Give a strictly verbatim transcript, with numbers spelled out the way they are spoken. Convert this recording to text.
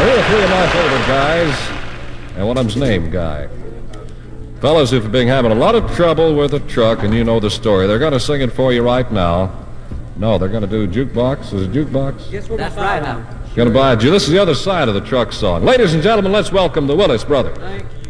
Here are three of my favorite guys, and one of them's named Guy. Fellas who've been having a lot of trouble with a truck, and you know the story. They're going to sing it for you right now. No, they're going to do jukebox. Is it jukebox? Yes, we're That's right now. Going to buy a ju- This is the other side of the truck song. Ladies and gentlemen, let's welcome the Willis Brothers. Thank you.